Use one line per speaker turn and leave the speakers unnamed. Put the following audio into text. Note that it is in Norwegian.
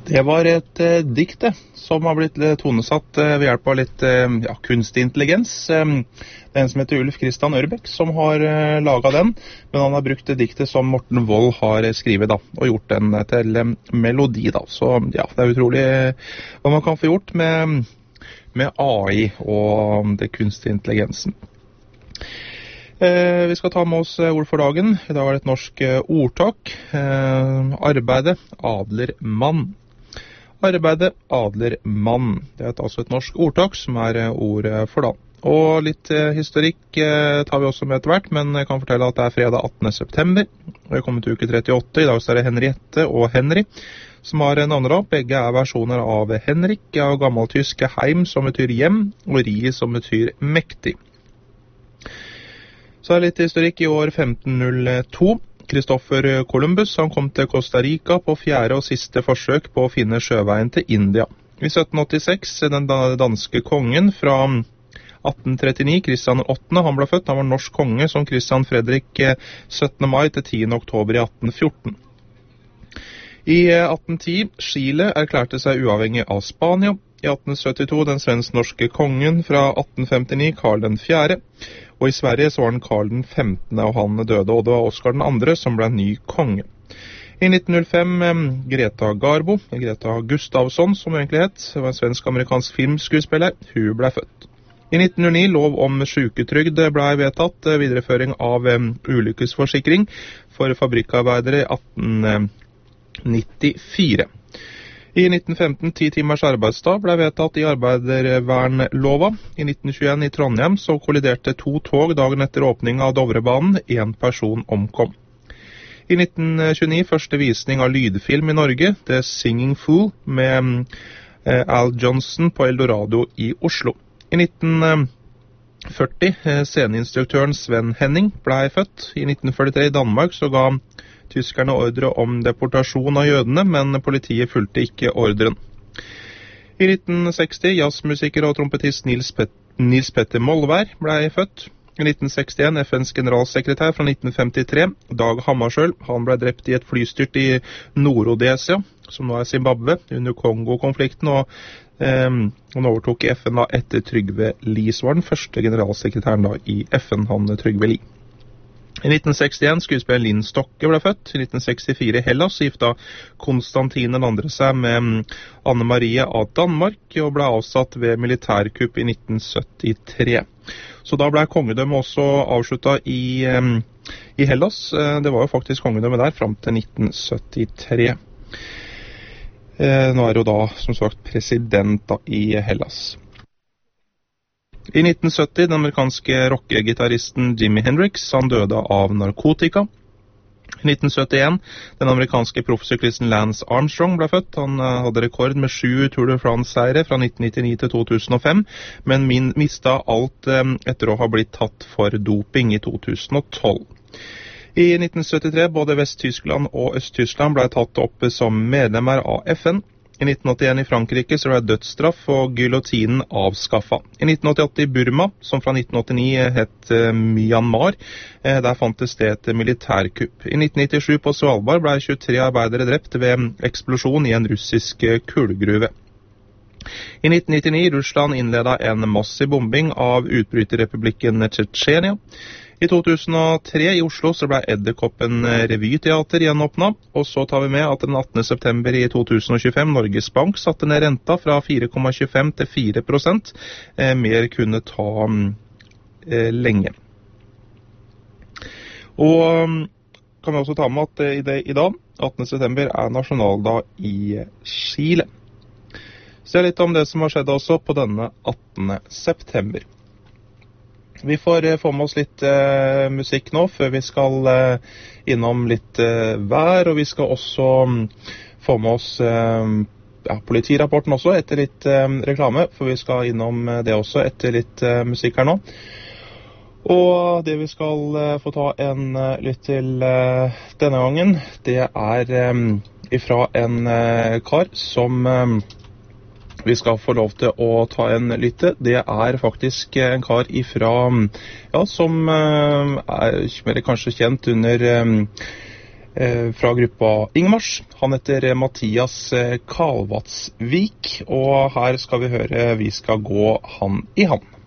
Det var et dikt som har blitt tonesatt ved hjelp av litt kunstig intelligens. Det er en som heter Ulf Christian Ørbæk som har laget den, men han har brukt det diktet som Morten Wold har skrevet og gjort den til melodi. Så ja, det er utrolig hva man kan få gjort med AI og det kunstig intelligensen. Vi skal ta med oss ord for dagen. I dag er det et norsk ordtak. Arbeide, adler, mann. Arbeide, adler, mann. Det er altså et norsk ordtak som er ord for dag. Og litt historikk tar vi også med etter hvert, men jeg kan fortelle at det er fredag 18. september. Vi er kommet til uke 38. I dag så er det Henriette og Henry som har navnedag. Begge er versjoner av Henrik, av gammeltysk heim som betyr hjem, og ri som betyr mektig. Så er det litt historikk i år 1502. Christopher Columbus han kom til Costa Rica på fjerde og siste forsøk på å finne sjøveien til India. I 1786 den danske kongen fra 1839, Kristian 8., han ble født. Han var norsk konge som Kristian Fredrik 17. mai til 10. oktober i 1814. I 1810 Chile erklærte seg uavhengig av Spania. I 1872 den svensk-norske kongen fra 1859, Karl den 4., og i Sverige så var den Karl den 15., og han døde, og det var Oscar den 2. som ble ny konge. I 1905 Greta Garbo, Greta Gustavsson som egentlig het, var en svensk-amerikansk filmskuespiller, hun ble født. I 1909 lov om syketrygd ble vedtatt, videreføring av ulykkesforsikring for fabrikkarbeidere i 1894. I 1915 10 timers arbeidsdag ble vedtatt i arbeidervernlova. I 1921 i Trondheim så kolliderte 2 tog dagen etter åpning av Dovrebanen. 1 person omkom. I 1929 første visning av lydfilm i Norge, The Singing Fool, med Al Johnson på Eldorado i Oslo. I 1940 sceneinstruktøren Sven Henning ble født. I 1943 i Danmark så ga tyskerne ordre om deportasjon av jødene, men politiet fulgte ikke ordren. I 1960 jazzmusiker og trompetist Nils Petter Molvær ble født. I 1961 FNs generalsekretær fra 1953, Dag Hammarskjöld, han ble drept i et flystyrt i Nord-Rhodesia, som nå er Zimbabwe, under Kongo-konflikten, og han overtok i FN da etter Trygve Lie, som var den første generalsekretæren da i FN, han Trygve Lie. I 1961 skuespiller Linn Stokke ble født. I 1964 Hellas gifta Konstantine II seg med Anne Marie av Danmark og ble avsatt ved militærkupp i 1973. Så da ble kongedømmet også avsluttet i Hellas. Det var jo faktisk kongedømme der frem til 1973. Nå er jo da som sagt president da, i Hellas. I 1970 den amerikanske rockegitarristen Jimi Hendrix, han døde av narkotika. I 1971 den amerikanske proffsyklisten Lance Armstrong ble født. Han hadde rekord med 7 Tour de France-seire fra 1999 til 2005, men mistet alt etter å ha blitt tatt for doping i 2012. I 1973 både Vest-Tyskland og Øst-Tyskland ble tatt opp som medlemmer av FN. I 1981 i Frankrike så ble dødsstraff og gyllotinen avskaffet. I 1988 i Burma, som fra 1989 het Myanmar, der fant det sted et militærkupp. I 1997 på Svalbard ble 23 arbeidere drept ved eksplosjon i en russisk kullgruve. I 1999 Russland innledet en massiv bombing av utbryterrepublikken Tsjetsjenia. I 2003 i Oslo så ble Edderkoppen revyteater gjenåpnet, og så tar vi med at den 18. september i 2025 Norges Bank satte ned renta fra 4,25 til 4%. Mer kunne ta lenge. Og kan vi også ta med at i dag, 18. september, er nasjonaldag i Chile. Se litt om det som har skjedd også på denne 18. september. Vi får få med oss litt musikk nå, før vi skal innom litt vær, og vi skal også få med oss politirapporten også, etter litt reklame, for vi skal innom det også etter litt musikk her nå. Og det vi skal få ta en lytt til denne gangen, det er ifra en kar som vi skal få lov til å ta en lytte. Det er faktisk en kar ifra, som er mer kanskje kjent under fra gruppa Ingmars. Han heter Mathias Kalvatsvik, og her skal vi høre Vi skal gå hand i hand.